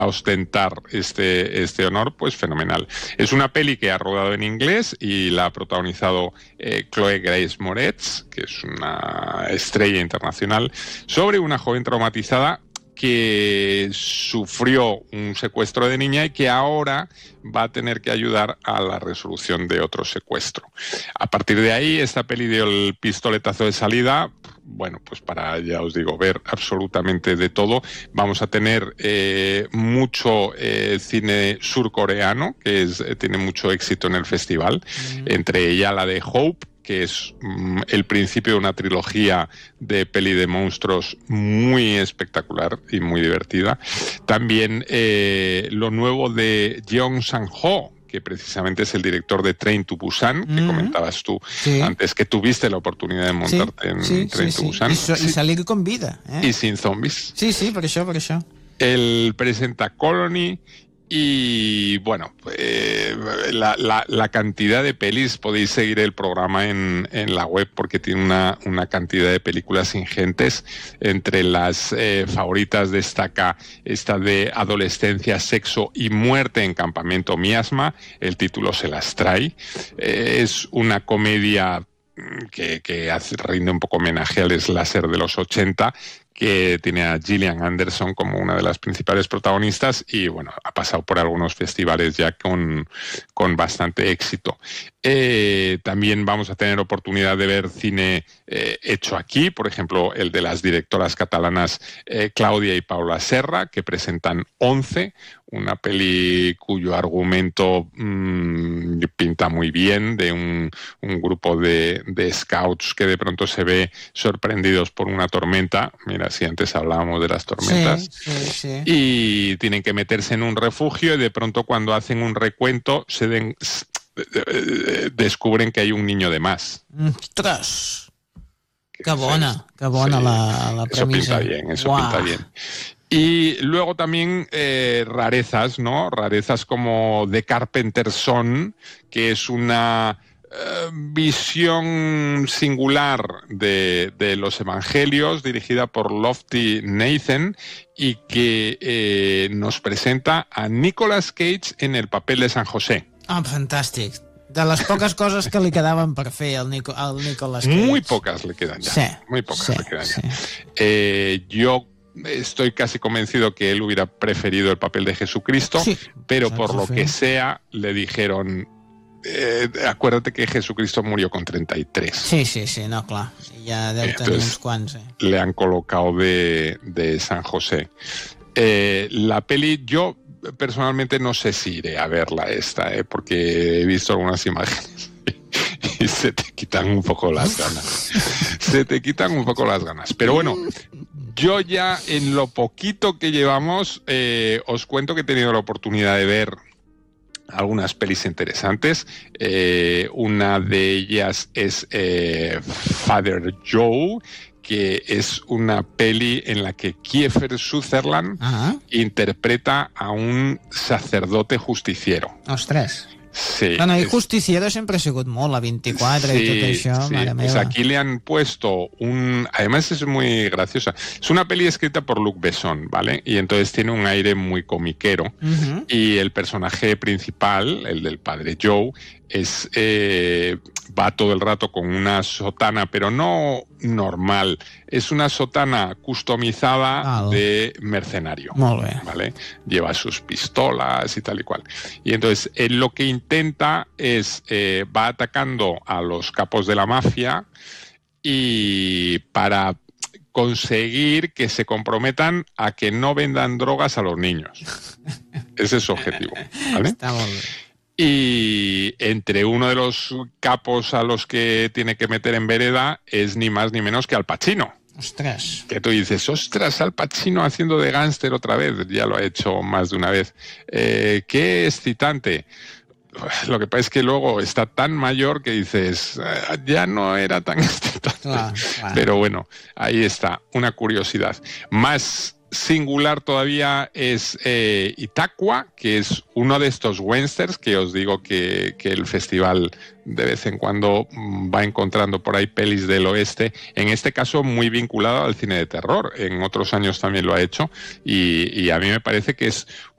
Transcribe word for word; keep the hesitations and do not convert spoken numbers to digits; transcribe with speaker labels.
Speaker 1: a ostentar este, este honor, pues fenomenal. Es una peli que ha rodado en inglés y la ha protagonizado eh, Chloe Grace Moretz, que es una estrella internacional, sobre una joven traumatizada que sufrió un secuestro de niña y que ahora va a tener que ayudar a la resolución de otro secuestro. A partir de ahí, esta peli dio el pistoletazo de salida, bueno, pues para, ya os digo, ver absolutamente de todo. Vamos a tener eh, mucho eh, cine surcoreano, que es, eh, tiene mucho éxito en el festival, mm. entre ella la de Hope, que es mm, el principio de una trilogía de peli de monstruos muy espectacular y muy divertida. También eh, lo nuevo de Jeong Sang-ho, que precisamente es el director de Train to Busan, que mm. comentabas tú sí. antes, que tuviste la oportunidad de montarte sí, en
Speaker 2: sí,
Speaker 1: Train
Speaker 2: sí,
Speaker 1: to
Speaker 2: sí.
Speaker 1: Busan.
Speaker 2: Y, so, sí. y salir con vida. Eh?
Speaker 1: Y sin zombies.
Speaker 2: Sí, sí, por eso, por eso.
Speaker 1: Él presenta Colony. Y bueno, eh, la, la, la cantidad de pelis, podéis seguir el programa en, en la web porque tiene una, una cantidad de películas ingentes. Entre las eh, favoritas destaca esta de Adolescencia, Sexo y Muerte en Campamento Miasma. El título se las trae. Eh, es una comedia que, que hace, rinde un poco homenaje al slasher de los ochenta, que tiene a Gillian Anderson como una de las principales protagonistas y bueno, ha pasado por algunos festivales ya con, con bastante éxito. Eh, también vamos a tener oportunidad de ver cine eh, hecho aquí, por ejemplo, el de las directoras catalanas eh, Claudia y Paula Serra, que presentan Once, una peli cuyo argumento mmm, pinta muy bien, de un, un grupo de, de scouts que de pronto se ve sorprendidos por una tormenta. Mira, si antes hablábamos de las tormentas.
Speaker 2: Sí, sí, sí.
Speaker 1: Y tienen que meterse en un refugio y de pronto cuando hacen un recuento se den, descubren que hay un niño de más.
Speaker 2: ¡Ostras! ¡Qué bona! ¡Qué bona sí, la, la premisa!
Speaker 1: Eso pinta bien, eso
Speaker 2: wow.
Speaker 1: pinta bien. Y luego también eh, rarezas, ¿no? Rarezas como The Carpenter's Son, que es una eh, visión singular de, de los evangelios, dirigida por Lofty Nathan, y que eh, nos presenta a Nicolas Cage en el papel de San José.
Speaker 2: Ah, fantàstic. De les poques coses que li quedaven per fer al, Nico, al Nicolas Cage.
Speaker 1: Muy pocas le quedan ya.
Speaker 2: Sí,
Speaker 1: Muy pocas
Speaker 2: sí,
Speaker 1: le quedan
Speaker 2: sí.
Speaker 1: ya. Eh, yo estoy casi convencido que él hubiera preferido el papel de Jesucristo, sí, pero por lo que sea le dijeron eh, acuérdate que Jesucristo murió con treinta y tres.
Speaker 2: Sí, sí, sí, no, clar, ja deu tenir uns quants. Eh.
Speaker 1: Le han colocado de, de San José. Eh, la peli, yo personalmente no sé si iré a verla esta, eh, porque he visto algunas imágenes y se te quitan un poco las ganas. Se te quitan un poco las ganas. Pero bueno, yo ya en lo poquito que llevamos, eh, os cuento que he tenido la oportunidad de ver algunas pelis interesantes. Eh, una de ellas es eh, Father Joe, que es una peli en la que Kiefer Sutherland uh-huh. interpreta a un sacerdote justiciero.
Speaker 2: Ostres.
Speaker 1: Sí.
Speaker 2: Bueno, y Justiciero siempre ha sigut molt, la veinticuatro sí, y todo eso,
Speaker 1: sí.
Speaker 2: Madre
Speaker 1: Pues
Speaker 2: meva.
Speaker 1: aquí le han puesto un... Además es muy graciosa. Es una peli escrita por Luc Besson, ¿vale? Y entonces tiene un aire muy comiquero. Uh-huh. Y el personaje principal, el del padre Joe, es eh, va todo el rato con una sotana, pero no normal. Es una sotana customizada ah, de mercenario.
Speaker 2: Molt bé.
Speaker 1: ¿Vale? Lleva sus pistolas y tal y cual. Y entonces él lo que intenta es, eh, va atacando a los capos de la mafia y para conseguir que se comprometan a que no vendan drogas a los niños. Ese es su objetivo, ¿vale?
Speaker 2: Está muy bien.
Speaker 1: Y entre uno de los capos a los que tiene que meter en vereda es ni más ni menos que Al Pacino.
Speaker 2: Ostras.
Speaker 1: Que tú dices, ostras, Al Pacino haciendo de gángster otra vez. Ya lo ha hecho más de una vez. Eh, qué excitante. Lo que pasa es que luego está tan mayor que dices, eh, ya no era tan excitante.
Speaker 2: Claro, claro.
Speaker 1: Pero bueno, ahí está, una curiosidad. Más singular todavía es eh, Itaqua, que es uno de estos westerns que os digo que, que el festival de vez en cuando va encontrando por ahí pelis del oeste, en este caso muy vinculado al cine de terror. En otros años también lo ha hecho y, y a mí me parece que es